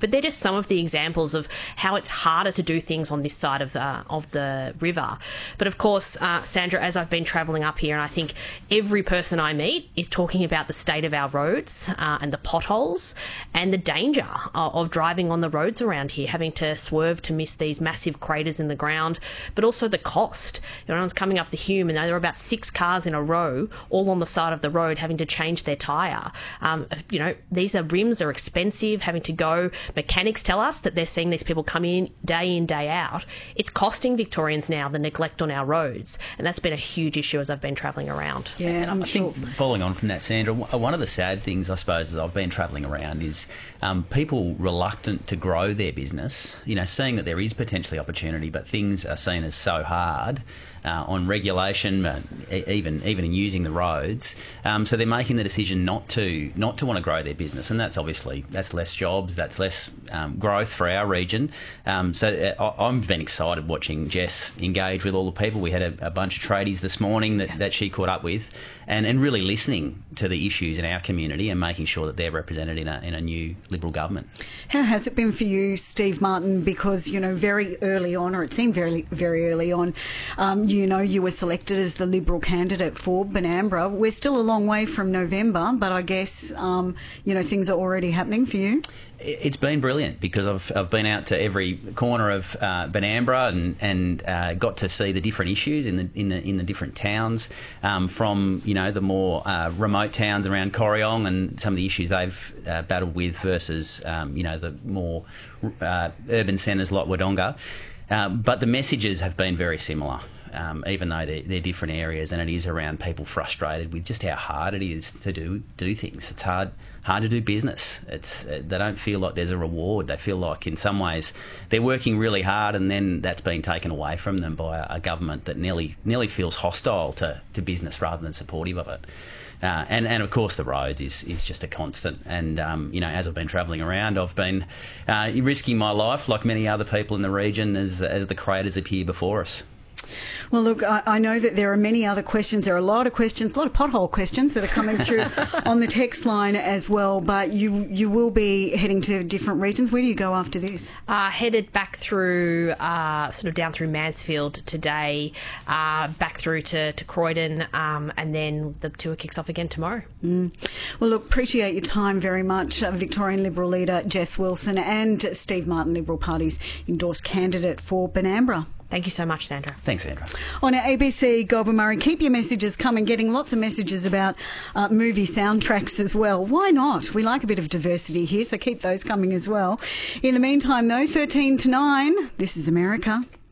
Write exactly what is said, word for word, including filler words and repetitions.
But they're just some of the examples of how it's harder to do things on this side of the, of the river. But of course, uh, Sandra, as I've been travelling up here, and I think every person I meet is talking about the state of our roads uh, and the potholes and the danger of, of driving on the roads around here, having to swerve to miss these massive craters in the ground, but also the cost. You know, I was coming up the Hume and there were about six cars in a row, all on the side of the road, having to change their tyre. Um, you know, these are rims are expensive, having to go. Mechanics tell us that they're seeing these people come in day in, day out. It's costing Victorians now the neglect on our roads, and that's been a huge issue as I've been travelling around. Yeah, and I'm I sure. think following on from that, Sandra, one of the sad things, I suppose, as I've been travelling around is um, people reluctant to grow their business, you know, seeing that there is potentially opportunity, but things are seen as so hard uh, on regulation, uh, even even in using the roads. Um, so they're making the decision not to not to want to grow their business, and that's obviously that's less jobs, that's less um, growth for our region. Um, so uh, I've been excited watching Jess engage with all the people. We had a, a bunch of tradies this morning that, that she caught up with, and, and really listening to the issues in our community and making sure that they're represented in a, in a new Liberal government. How has it been for you, Steve Martin? Because, you know, very early on, or it seemed very, very early on, um, you know, you were selected as the Liberal candidate for Benambra. We're still a long way from November, but I guess, um, you know, things are already happening for you. It's been brilliant because I've I've been out to every corner of uh, Benambra and and uh, got to see the different issues in the in the in the different towns, um, from you know the more uh, remote towns around Corryong and some of the issues they've uh, battled with versus um, you know the more uh, urban centres like Wodonga, um, but the messages have been very similar. Um, even though they're, they're different areas, and it is around people frustrated with just how hard it is to do do things. It's hard hard to do business. It's uh, they don't feel like there's a reward. They feel like in some ways they're working really hard, and then that's being taken away from them by a, a government that nearly nearly feels hostile to, to business rather than supportive of it. Uh, and, and of course the roads is, is just a constant, and um, you know, as I've been travelling around, I've been uh, risking my life like many other people in the region as as the craters appear before us. Well, look, I, I know that there are many other questions. There are a lot of questions, a lot of pothole questions that are coming through on the text line as well. But you you will be heading to different regions. Where do you go after this? Uh, headed back through, uh, sort of down through Mansfield today, uh, back through to, to Croydon, um, and then the tour kicks off again tomorrow. Mm. Well, look, appreciate your time very much. Uh, Victorian Liberal leader Jess Wilson and Steve Martin, Liberal Party's endorsed candidate for Benambra. Thank you so much, Sandra. Thanks, Sandra. On our A B C Goulburn Murray, keep your messages coming, getting lots of messages about uh, movie soundtracks as well. Why not? We like a bit of diversity here, so keep those coming as well. In the meantime, though, thirteen to nine, this is America.